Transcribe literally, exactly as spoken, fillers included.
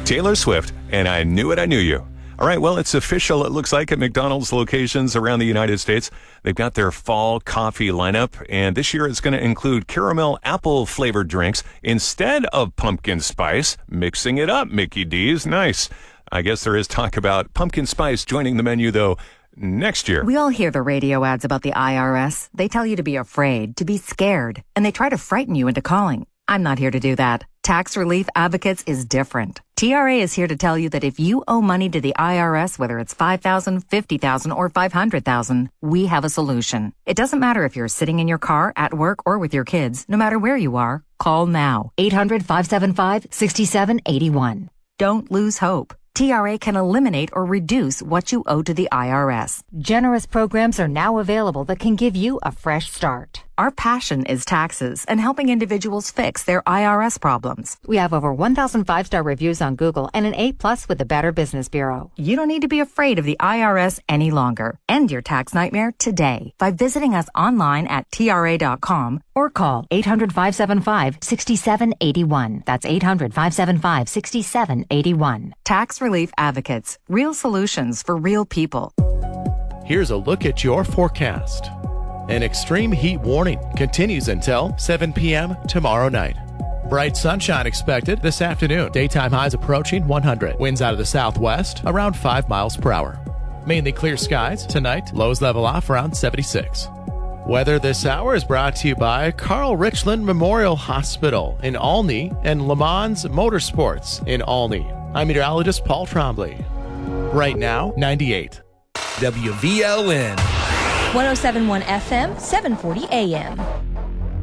Taylor Swift, and I Knew It, I Knew You. All right, well, it's official, it looks like, at McDonald's locations around the United States. They've got their fall coffee lineup, and this year it's going to include caramel apple-flavored drinks instead of pumpkin spice. Mixing it up, Mickey D's. Nice. I guess there is talk about pumpkin spice joining the menu, though, next year. We all hear the radio ads about the I R S. They tell you to be afraid, to be scared, and they try to frighten you into calling. I'm not here to do that. Tax Relief Advocates is different. T R A is here to tell you that if you owe money to the I R S, whether it's five thousand dollars, fifty thousand dollars, or five hundred thousand dollars, we have a solution. It doesn't matter if you're sitting in your car, at work, or with your kids. No matter where you are, call now. eight hundred, five seven five, six seven eight one. Don't lose hope. T R A can eliminate or reduce what you owe to the I R S. Generous programs are now available that can give you a fresh start. Our passion is taxes and helping individuals fix their I R S problems. We have over one thousand five-star reviews on Google and an A plus with the Better Business Bureau. You don't need to be afraid of the I R S any longer. End your tax nightmare today by visiting us online at T R A dot com or call eight hundred, five seven five, six seven eight one. That's eight hundred, five seven five, six seven eight one. Tax Relief Advocates. Real solutions for real people. Here's a look at your forecast. An extreme heat warning continues until seven p.m. tomorrow night. Bright sunshine expected this afternoon. Daytime highs approaching one hundred. Winds out of the southwest around five miles per hour. Mainly clear skies tonight. Lows level off around seventy-six. Weather this hour is brought to you by Carl Richland Memorial Hospital in Olney and Le Mans Motorsports in Olney. I'm meteorologist Paul Trombley. Right now, ninety-eight. W V L N. one oh seven point one F M, seven forty A M.